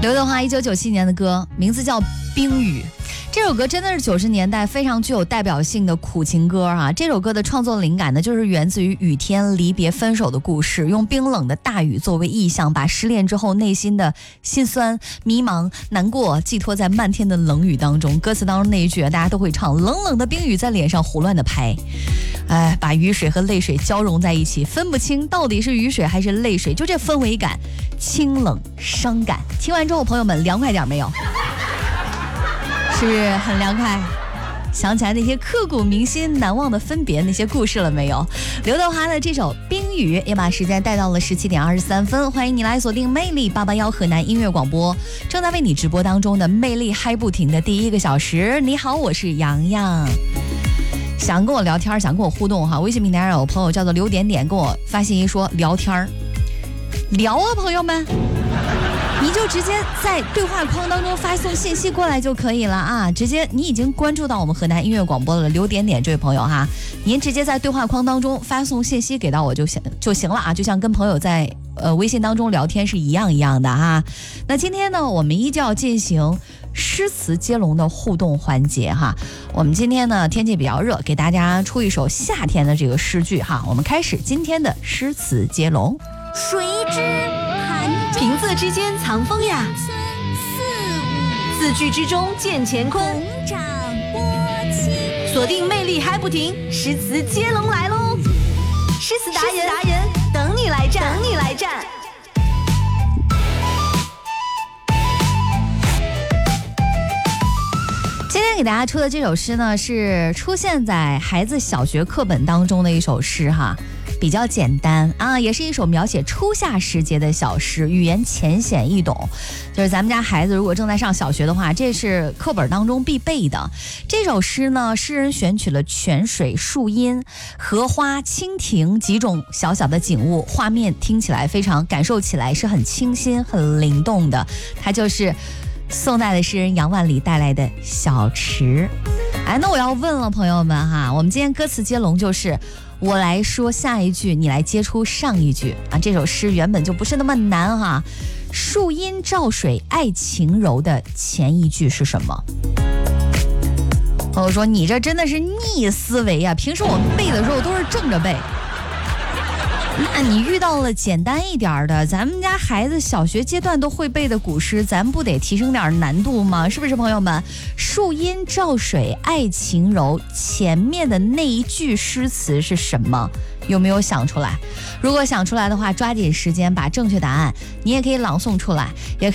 刘德华1997年的歌，名字叫《冰雨》。这首歌真的是90年代非常具有代表性的苦情歌啊！这首歌的创作灵感呢，就是源自于雨天离别分手的故事，用冰冷的大雨作为意象，把失恋之后内心的心酸、迷茫、难过寄托在漫天的冷雨当中。歌词当中那一句大家都会唱，冷冷的冰雨在脸上胡乱的拍，把雨水和泪水交融在一起，分不清到底是雨水还是泪水，就这氛围感，清冷伤感。听完之后，朋友们凉快点没有？是不是很凉快？想起来那些刻骨铭心难忘的分别那些故事了没有？刘德华的这首《冰雨》也把时间带到了17点23分。欢迎你来锁定魅力881河南音乐广播，正在为你直播当中的魅力嗨不停的第1个小时。你好，我是洋洋。想跟我聊天，想跟我互动哈，微信平台上有朋友叫做刘点点跟我发信息说聊天聊啊，朋友们。你就直接在对话框当中发送信息过来就可以了啊！直接你已经关注到我们河南音乐广播了，刘点点这位朋友哈，您直接在对话框当中发送信息给到我就行了啊，就像跟朋友在微信当中聊天是一样的哈。那今天呢，我们依旧要进行诗词接龙的互动环节哈。我们今天呢天气比较热，给大家出一首夏天的这个诗句哈。我们开始今天的诗词接龙。 谁知平仄之间藏风雅，字句之中见乾坤。 掌拨清， 锁定魅力嗨不停，诗词接龙来喽！诗词达人等你来战， 今天给大家出的这首诗呢，是出现在孩子小学课本当中的一首诗哈。比较简单啊，也是一首描写初夏时节的小诗，语言浅显易懂。就是咱们家孩子如果正在上小学的话，这是课本当中必备的。这首诗呢，诗人选取了泉水、树荫、荷花、蜻蜓几种小小的景物，画面听起来非常，感受起来是很清新、很灵动的。它就是宋代的诗人杨万里带来的小池。那我要问了，朋友们哈，我们今天歌词接龙就是我来说下一句，你来接出上一句啊。这首诗原本就不是那么难哈。树阴照水爱晴柔的前一句是什么？我说你这真的是逆思维啊！平时我们背的时候都是正着背。那你遇到了简单一点的，咱们家孩子小学阶段都会背的古诗，咱不得提升点难度吗？是不是朋友们？树阴照水爱晴柔，前面的那一句诗词是什么？有没有想出来？如果想出来的话，抓紧时间把正确答案你也可以朗诵出来，也